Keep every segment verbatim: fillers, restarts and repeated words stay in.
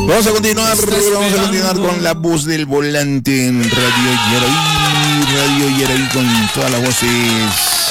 Vamos a continuar, vamos a continuar con la voz del volante en Radio Yaraví, Radio Yaraví con todas las voces.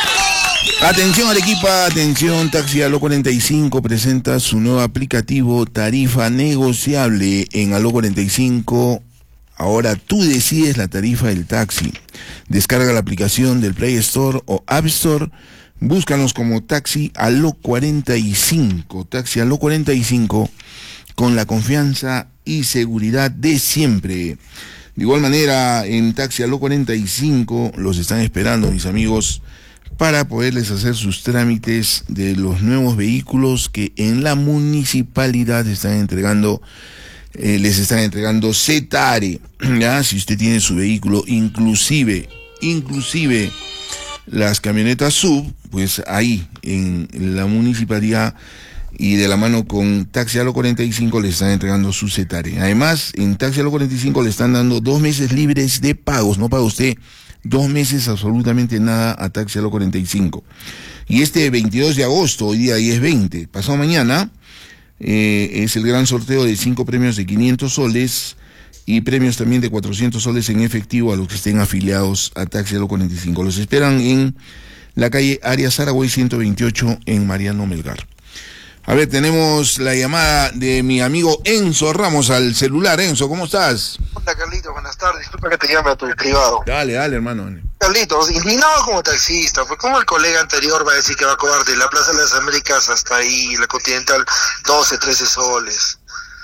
Atención Arequipa, atención, Taxi Aló cuarenta y cinco presenta su nuevo aplicativo tarifa negociable en Aló cuarenta y cinco. Ahora tú decides la tarifa del taxi. Descarga la aplicación del Play Store o App Store. Búscanos como Taxi Aló cuarenta y cinco. Taxi Aló cuarenta y cinco con la confianza y seguridad de siempre. De igual manera, en Taxi Aló cuarenta y cinco los están esperando, mis amigos, para poderles hacer sus trámites de los nuevos vehículos que en la municipalidad están entregando. Eh, les están entregando Cetare, ya, si usted tiene su vehículo, inclusive, inclusive las camionetas sub, pues ahí en la municipalidad y de la mano con Taxi Aló cuarenta y cinco le están entregando su Cetare. Además, en Taxi Aló cuarenta y cinco le están dando dos meses libres de pagos, no paga usted dos meses absolutamente nada a Taxi Aló cuarenta y cinco. Y este veintidós de agosto, hoy día diez veinte, pasado mañana, Eh, es el gran sorteo de cinco premios de quinientos soles y premios también de cuatrocientos soles en efectivo a los que estén afiliados a Taxi Aló cuarenta y cinco. Los esperan en la calle Arias Aragüey ciento veintiocho en Mariano Melgar. A ver, tenemos la llamada de mi amigo Enzo Ramos al celular. Enzo, ¿cómo estás? Hola, Carlitos, buenas tardes. Disculpa que te llame a tu privado. Dale, dale, hermano. Carlitos, indignado como taxista, pues como el colega anterior va a decir que va a cobrar de la Plaza de las Américas hasta ahí, la Continental, doce, trece soles.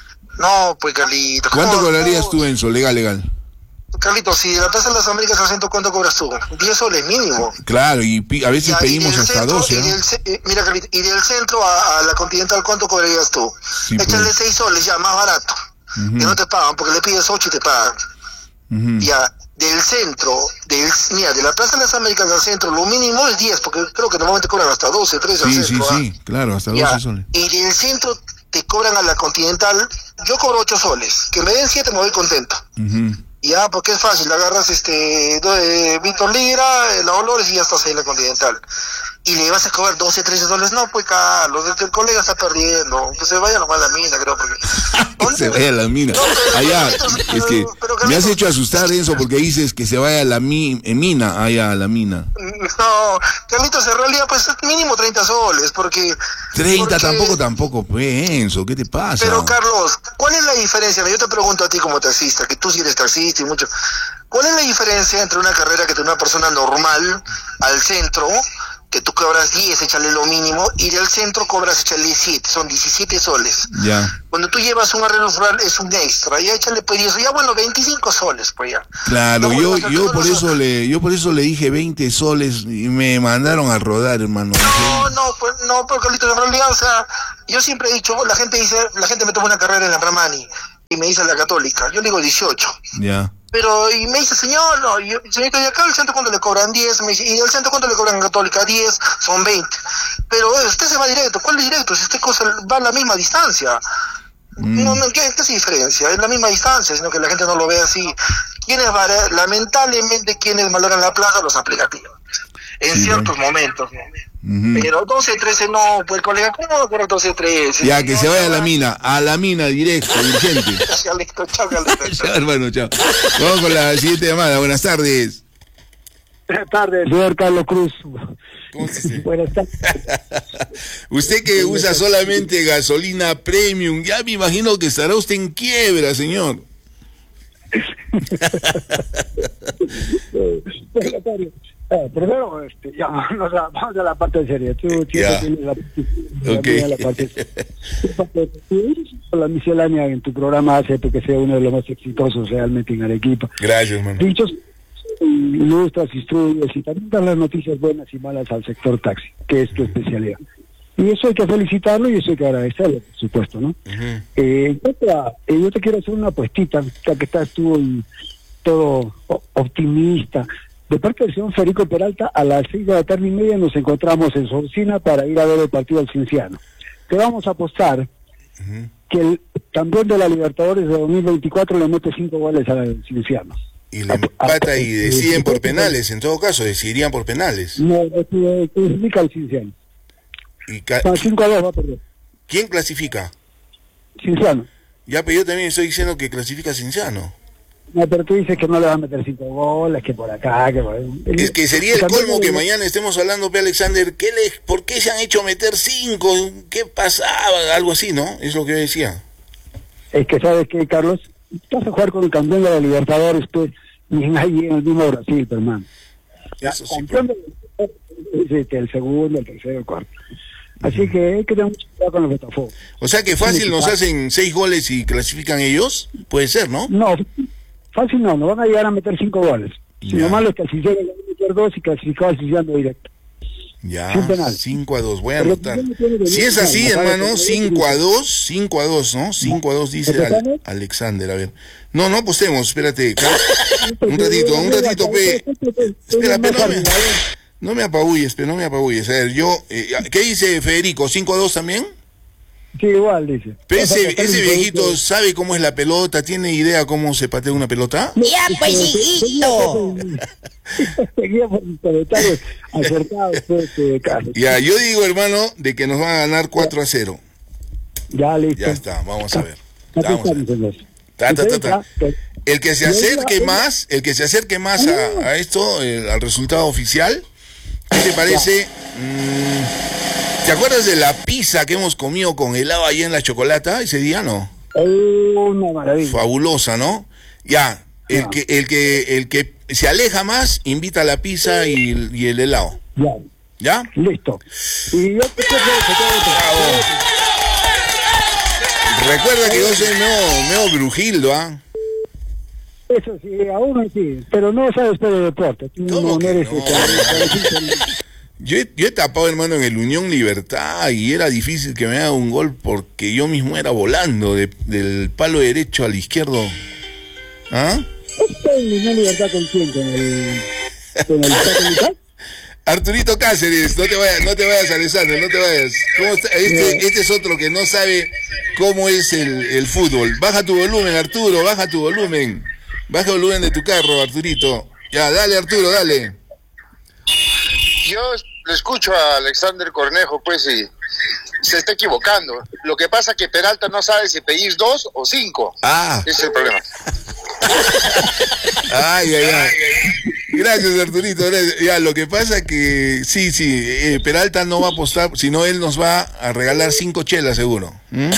No, pues, Carlitos. ¿Cuánto cobrarías tú, Enzo? Legal, legal. Carlitos, si de la Plaza de las Américas al centro, ¿cuánto cobras tú? diez soles mínimo. Claro, y pi- a veces Ya, pedimos y del hasta centro, doce, y ¿no? del ce- eh, Mira, Carlitos, y del centro a, a la Continental, ¿cuánto cobrarías tú? Sí, Échale pues. seis soles, ya, más barato. Ujú. Que no te pagan, porque le pides ocho y te pagan. Ujú. Ya, del centro, del, mira, de la Plaza de las Américas al centro, lo mínimo es diez, porque creo que normalmente cobran hasta doce, trece al Sí, sí, centro. sí, claro, hasta ¿Ah? doce soles. Y del centro te cobran a la Continental, yo cobro ocho soles, que me den siete me voy contento. Ujú. Ya, porque es fácil, agarras este do- eh, Víctor Lira, eh, la Olores y ya estás ahí en la Continental. Y le vas a cobrar doce, trece soles, no, pues Carlos, el, el colega está perdiendo, que se vaya nomás a la mina, creo, porque... Que se vaya a la mina. No, pero, Allá, Carlitos, es pero- que pero, me has Carlitos, hecho asustar, Enzo, porque dices que se vaya a la mi, eh, mina, allá a la mina. No, Carlitos, en realidad, pues mínimo treinta soles, porque... treinta porque- tampoco, tampoco, pues, Enzo, ¿qué te pasa? Pero, Carlos, ¿cuál es la diferencia? Yo te pregunto a ti como taxista, que tú sí eres taxista y mucho... ¿Cuál es la diferencia entre una carrera que tiene una persona normal al centro, que tú cobras diez, échale lo mínimo, y del centro cobras, échale siete, son diecisiete soles? Ya, Cuando tú llevas un arreglo rural es un extra, ya échale pues diez, ya bueno, veinticinco soles, pues ya. claro, No, yo, bueno, yo no, por no, eso le, yo por eso le dije veinte soles y me mandaron a rodar, hermano. No, no, pues no, pero Carlitos, en realidad, o sea, yo siempre he dicho, la gente dice, la gente me toma una carrera en la Ramani y me dice la Católica, yo le digo dieciocho. Ya, Pero, y me dice, señor, no, yo, señorita, ¿y acá al centro cuánto le cobran? diez, me dice, y del centro cuánto le cobran a Católica? diez, son veinte. Pero eh, usted se va directo, ¿cuál es directo? Si usted cosa, va a la misma distancia. Mm. No, no, ¿qué, ¿qué se diferencia? Es la misma distancia, sino que la gente no lo ve así. ¿Quiénes valoran? Lamentablemente, quienes valoran la plaza, los aplicativos. En Sí, ciertos bueno. momentos. Ujú. Pero doce, trece no, pues colega, ¿cómo va a cobrar doce, trece? Ya, que No, se vaya a no, la mina, a la mina directo, urgente. Ya, listo, chao, Carlitos. Chao, hermano, chao. Vamos con la siguiente llamada, buenas tardes. Buenas tardes, señor Carlos Cruz. ¿Cómo se dice? Buenas tardes. Usted que usa solamente gasolina premium, ya me imagino que estará usted en quiebra, señor. Buenas tardes. Eh, primero, este, ya, vamos a, vamos a la parte seria. Tú siempre Ya. tienes la, la, Ok. mía, la parte la miscelánea en tu programa hace que sea uno de los más exitosos realmente en Arequipa. Gracias, hermano. Dichos, ilustras, instruyes y también das las noticias buenas y malas al sector taxi, que es tu especialidad. Y eso hay que felicitarlo y eso hay que agradecerlo, por supuesto, ¿no? Ujú. Eh, en cuanto a- eh, yo te quiero hacer una apuestita, ya que estás tú en todo o- optimista. De parte del señor Federico Peralta, a las seis de la tarde y media nos encontramos en su oficina para ir a ver el partido al Cienciano. Te vamos a apostar Ujú. que el campeón de la Libertadores de dos mil veinticuatro le mete cinco goles al Cienciano. Y le empata y deciden por penales, en todo caso, decidirían por penales. No, que clasifica al Cienciano. ¿Y ca- Para cinco a dos va a perder. quién clasifica? Cienciano. Ya, pero yo también estoy diciendo que clasifica Cienciano. No, pero tú dices que no le va a meter cinco goles, que por acá, que por ahí. Es que sería el colmo que mañana estemos hablando, P. Alexander, ¿qué le, ¿por qué se han hecho meter cinco? ¿Qué pasaba? Algo así, ¿no? Es lo que yo decía. Es que, ¿sabes qué, Carlos? Vas a jugar con el campeón de la Libertadores, pues, y ahí en el mismo Brasil, hermano. Eso sí, campeón de la Libertadores, este, el segundo, el tercero, el cuarto. Así uh-huh. que hay que tener mucho cuidado con los Botafogo. O sea que fácil nos hacen seis goles y clasifican ellos, puede ser, ¿no? No, fácil no, no van a llegar a meter cinco goles. Si lo malo es que si llegan a meter dos y clasificado al siguiente directo. Ya, cinco a dos, voy a anotar. Si es así, hermano, cinco a dos, cinco a dos, ¿no? cinco a dos dice Al Alexander, a ver. No, no apostemos, espérate. Un ratito, un ratito, pe. Espera, pe, no me, no me apabulles, pe, no me apabulles. A ver, yo, eh, ¿qué dice Federico? ¿cinco a dos también? Sí, igual, dice. Pero ese, ese viejito sabe cómo es la pelota, tiene idea cómo se patea una pelota. ¡Ya, pues, hijito! Seguía por comentarios acertados, pues, eh, Carlos. Ya, yo digo, hermano, de que nos van a ganar cuatro a cero. Ya, listo. Ya está, vamos a ver. Vamos a ver. Ta, ta, ta, ta. El que se acerque más, el que se acerque más a, a esto, eh, al resultado oficial, ¿qué te parece? Mm, ¿te acuerdas de la pizza que hemos comido con helado ahí en La Chocolata ese día, no? Una maravilla. Fabulosa, ¿no? Ya, el no. que el que el que se aleja más invita a la pizza y, y el helado. Ya. ¿Ya? Listo. Y yo te recuerda que yo soy medio, medio brujildo, ¿ah? ¿eh? Eso sí, aún así, pero no sabes de deporte. ¿Cómo no, que no eres no? este, Yo he, yo he tapado, hermano, en el Unión Libertad y era difícil que me haga un gol porque yo mismo era volando de, del palo derecho al izquierdo. ¿Ah? ¿Está en Unión Libertad con quién? ¿Con el, con el Taco? Arturito Cáceres, no te vayas, no te vayas, Alessandro, no te vayas. ¿Cómo está? Este, este es otro que no sabe cómo es el, el fútbol. Baja tu volumen, Arturo, baja tu volumen. Baja el volumen de tu carro, Arturito. Ya, dale, Arturo, dale. Yo lo escucho a Alexander Cornejo, pues, y se está equivocando. Lo que pasa es que Peralta no sabe si pedís dos o cinco. Ah. Ese es el problema. Ay, ay, ay. Gracias, Arturito. Gracias. Ya, lo que pasa es que sí, sí, eh, Peralta no va a apostar, sino él nos va a regalar cinco chelas, seguro. ¿Mm?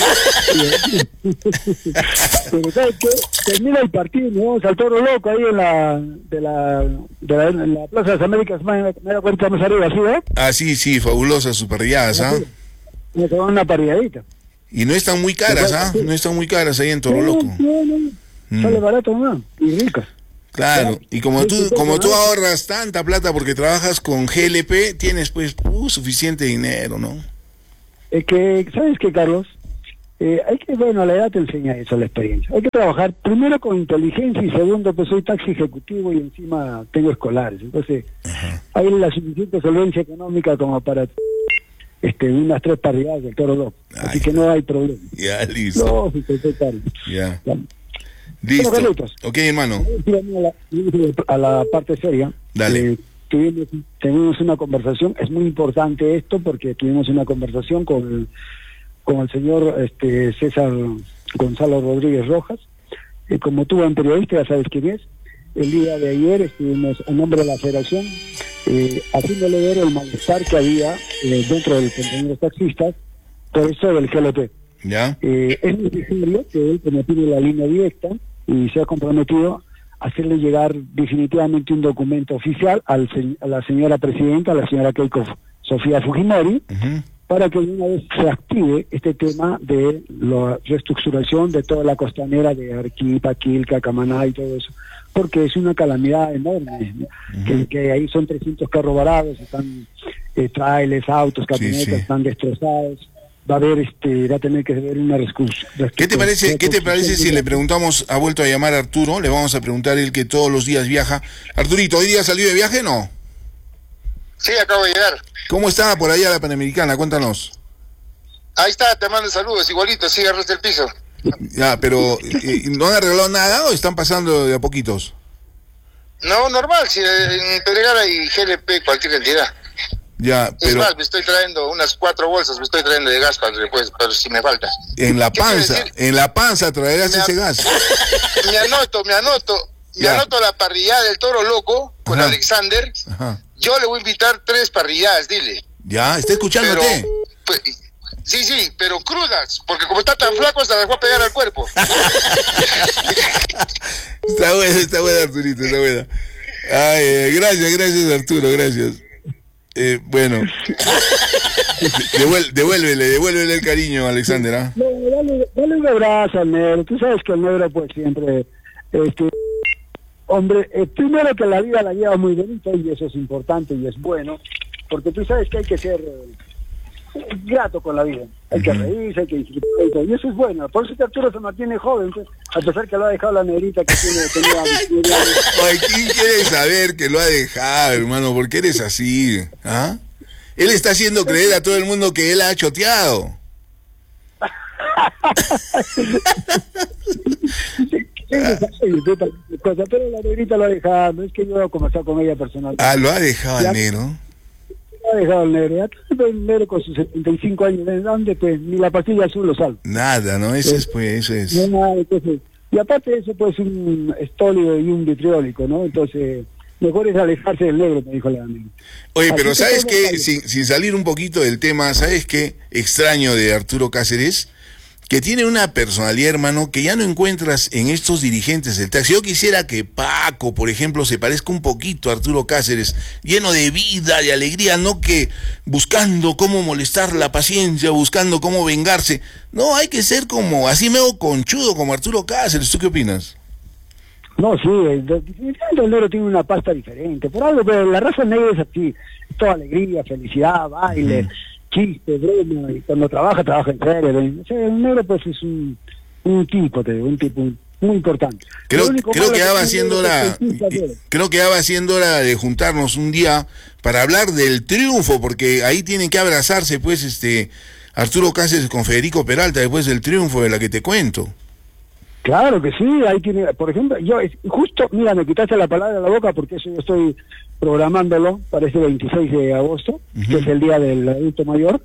Pero ¿sabes qué? Termina el partido y nos vamos al Toro Loco ahí en la de la, de la, en la Plaza de las Américas, me da cuenta más arriba, ¿sí, eh? Ah, sí, sí, fabulosas sus parrilladas, ¿ah? Me toman una parrilladita. Y no están muy caras, ¿ah? No están muy caras ahí en Toro Loco. No, no, no. Mm. Sale barato, ¿no? Y ricas. Claro, y como tú como tú ahorras tanta plata porque trabajas con G L P, tienes pues uh, suficiente dinero, ¿no? Es que, ¿sabes qué, Carlos? Eh, hay que, bueno, la edad te enseña eso, la experiencia. Hay que trabajar primero con inteligencia y segundo, pues soy taxi ejecutivo y encima tengo escolares. Entonces, ajá, hay la suficiente solvencia económica como para este unas tres parrilladas del Toro Loco. Así Ay, que no hay problema. Ya, listo. No, sí, Carlos. Ya. ya. Listo. Bueno, ok, hermano. A la, a la parte seria. Dale. Eh, tuvimos, tuvimos una conversación, es muy importante esto porque tuvimos una conversación con el, con el señor este César Gonzalo Rodríguez Rojas. Eh, como tú, buen periodista, ya sabes quién es. El día de ayer estuvimos a nombre de la federación eh, haciéndole ver el malestar que había eh, dentro del contenido taxistas por esto del G L P. ¿Ya? Eh, es necesario que él, como tiene la línea directa y se ha comprometido a hacerle llegar definitivamente un documento oficial al se a la señora presidenta, a la señora Keiko Sofía Fujimori, uh-huh, para que una vez se active este tema de la reestructuración de toda la costanera de Arequipa, Quilca, Camaná y todo eso, porque es una calamidad enorme, uh-huh, que, que ahí son trescientos carros varados, están eh, trailers, autos, camionetas, sí, sí, están destrozados. Va a haber, este, va a tener que haber una rescursión. ¿Qué te parece, qué te parece si le preguntamos, ha vuelto a llamar a Arturo, le vamos a preguntar él que todos los días viaja? Arturito, ¿hoy día salió de viaje, no? Sí, acabo de llegar. ¿Cómo está por allá la Panamericana? Cuéntanos. Ahí está, te mando saludos, igualito, sí, agarraste el piso. Ya, pero eh, ¿no han arreglado nada o están pasando de a poquitos? No, normal, si en Pedregara y G L P, cualquier entidad. Ya, pero... Es más, me estoy trayendo unas cuatro bolsas, me estoy trayendo de gas para después, pero si me falta. En la panza, en la panza traerás ese gas. Me anoto, me anoto, me Ya. anoto la parrillada del Toro Loco con Ajá. Alexander. Ajá. Yo le voy a invitar tres parrilladas, dile. Ya, está Pero, escuchándote. pues, sí, sí, pero crudas, porque como está tan flaco se las voy a pegar al cuerpo. Está buena, está buena, Arturito, está buena. Ay, eh, gracias, gracias, Arturo, gracias. Eh, bueno, Devuel- devuélvele, devuélvele el cariño, Alexander, ¿ah? No, dale, dale un abrazo al negro. Tú sabes que el negro pues siempre, este, hombre, eh, primero que la vida la lleva muy bonita y eso es importante y es bueno, porque tú sabes que hay que ser eh, grato con la vida. Hay que reírse, hay que disfrutar y todo, y eso es bueno. Por eso que Arturo se mantiene joven, pues, a pesar que lo ha dejado la negrita que tiene, tenía veintinueve años. Oye, ¿quién quiere saber que lo ha dejado, hermano? ¿Por qué eres así? ¿Ah? Él está haciendo creer a todo el mundo que él ha choteado. Cosa, pero la negrita lo ha dejado, no es que yo he conversado con ella personalmente. Ah, lo ha dejado Ya. al negro. Lo ha dejado el negro, ya el negro con sus setenta y cinco años, ¿de dónde? Pues ni la pastilla azul lo salva. Nada, ¿no? Eso es, pues, eso es. No, nada, entonces, y aparte de eso, pues un estólido y un vitriólico, ¿no? Entonces, mejor es alejarse del negro, me dijo la amiga. Oye, Así pero que ¿sabes todo qué? vale. Sin, sin salir un poquito del tema, ¿sabes qué? Extraño de Arturo Cáceres, que tiene una personalidad, hermano, que ya no encuentras en estos dirigentes del taxi. Yo quisiera que Paco, por ejemplo, se parezca un poquito a Arturo Cáceres, lleno de vida, de alegría, no que buscando cómo molestar la paciencia, buscando cómo vengarse. No, hay que ser como, así medio conchudo como Arturo Cáceres. ¿Tú qué opinas? No, sí, el, definitivamente el negro tiene una pasta diferente, por algo, pero la raza negra es así, toda alegría, felicidad, baile, chiste, broma, y cuando trabaja, trabaja en serio. O sea, el negro pues es un, un tipo, te digo, un tipo muy importante. Creo, Lo único creo malo que ya va tiene siendo el negro hora, es que el pincha negro. creo que ya va siendo hora de juntarnos un día para hablar del triunfo, porque ahí tienen que abrazarse, pues, este, Arturo Cáceres con Federico Peralta después del triunfo de la que te cuento. Claro que sí, ahí tiene, por ejemplo, yo es- justo, mira, me quitaste la palabra de la boca porque eso yo estoy programándolo para este veintiséis de agosto, que es el día del adulto mayor.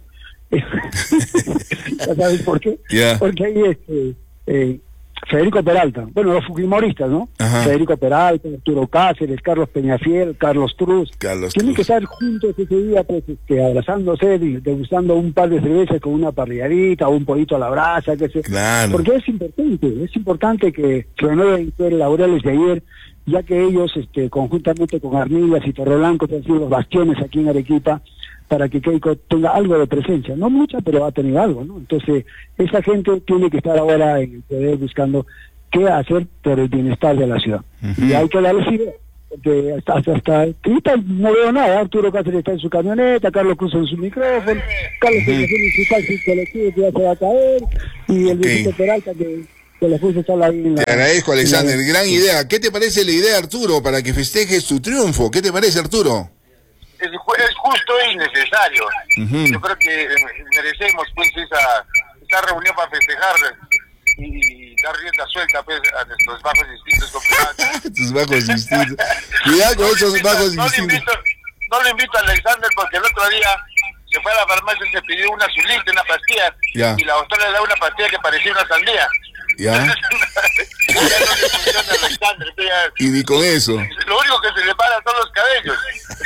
¿Ya sabes por qué? Ya. Porque ahí este, eh, Federico Peralta, bueno, los fujimoristas, ¿no? Ajá. Federico Peralta, Arturo Cáceres, Carlos Peñafiel, Carlos Cruz, Carlos tienen Cruz. que estar juntos ese día, pues, este, abrazándose, y degustando un par de cervezas con una parrilladita o un pollito a la brasa, que sé. Claro. Porque es importante, es importante que renueven los laureles de ayer, ya que ellos, este, conjuntamente con Armilas y Torreblanco, que han sido los bastiones aquí en Arequipa, para que Keiko tenga algo de presencia, no mucha, pero va a tener algo, ¿no? Entonces, esa gente tiene que estar ahora en el poder buscando qué hacer por el bienestar de la ciudad. Ujú. Y hay que darles idea, porque hasta, hasta, hasta ahorita no veo nada. Arturo Cáceres está en su camioneta, Carlos Cruz en su micrófono, Carlos Ujú. Peñafiel en su taxi colectivo que ya se va a caer, y el Ok. viejito Peralta que, que le puso estar ahí en la... Te agradezco, en la- Alexander, gran idea. ¿Qué te parece la idea, Arturo, para que festejes tu triunfo? ¿Qué te parece, Arturo? Es, ju- es justo y necesario. Ujú. Yo creo que eh, merecemos pues esa, esa reunión para festejar y, y dar rienda suelta pues a nuestros bajos instintos complicados. Tus bajos instintos. Cuidado con esos bajos no le instintos. invito, no le invito a Alexander porque el otro día se fue a la farmacia y se pidió una azulita, una pastilla, Ya. y la doctora le da una pastilla que parecía una sandía. Ya. ya no le funciona a Alexander. pues ya- Y ni con eso. lo único que se le para son los cabellos.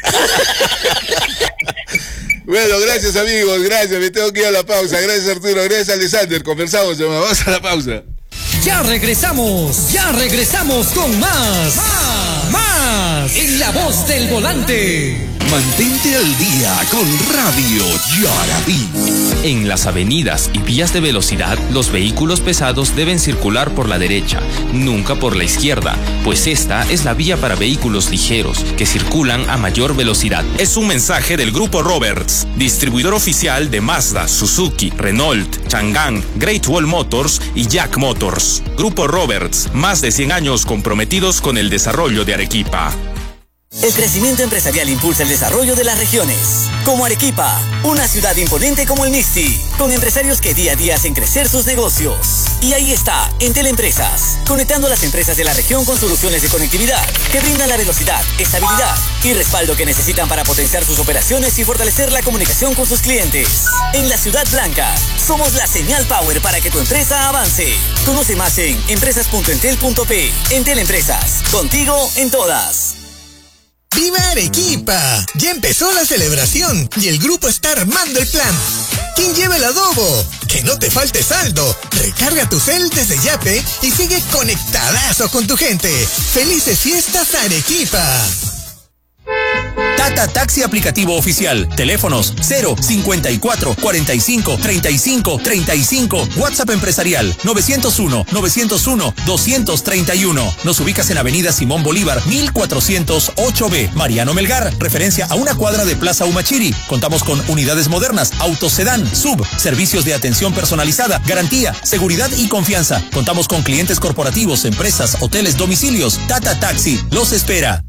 Bueno, gracias, amigos. Gracias. Me tengo que ir a la pausa. Gracias, Arturo. Gracias, Alexander. Conversamos, hermano. Vamos a la pausa. Ya regresamos, ya regresamos con más, más, más, en La Voz del Volante. Mantente al día con Radio Yarabí. En las avenidas y vías de velocidad, los vehículos pesados deben circular por la derecha, nunca por la izquierda, pues esta es la vía para vehículos ligeros, que circulan a mayor velocidad. Es un mensaje del Grupo Roberts, distribuidor oficial de Mazda, Suzuki, Renault, Chang'an, Great Wall Motors y Jack Motors. Grupo Roberts, más de cien años comprometidos con el desarrollo de Arequipa. El crecimiento empresarial impulsa el desarrollo de las regiones. Como Arequipa, una ciudad imponente como el Misti, con empresarios que día a día hacen crecer sus negocios. Y ahí está, Entel Empresas, conectando a las empresas de la región con soluciones de conectividad que brindan la velocidad, estabilidad y respaldo que necesitan para potenciar sus operaciones y fortalecer la comunicación con sus clientes. En la Ciudad Blanca, somos la señal power para que tu empresa avance. Conoce más en empresas punto entel punto pe. Entel Empresas, contigo en todas. ¡Viva Arequipa! Ya empezó la celebración y el grupo está armando el plan. ¿Quién lleva el adobo? Que no te falte saldo. Recarga tu cel desde Yape y sigue conectadazo con tu gente. ¡Felices fiestas Arequipa! Tata Taxi aplicativo oficial. Teléfonos cero cincuenta y cuatro cuarenta y cinco treinta y cinco treinta y cinco. WhatsApp empresarial novecientos uno novecientos uno doscientos treinta y uno. Nos ubicas en Avenida Simón Bolívar mil cuatrocientos ocho B. Mariano Melgar, referencia a una cuadra de Plaza Humachiri. Contamos con unidades modernas, autosedán, sub, servicios de atención personalizada, garantía, seguridad y confianza. Contamos con clientes corporativos, empresas, hoteles, domicilios. Tata Taxi los espera.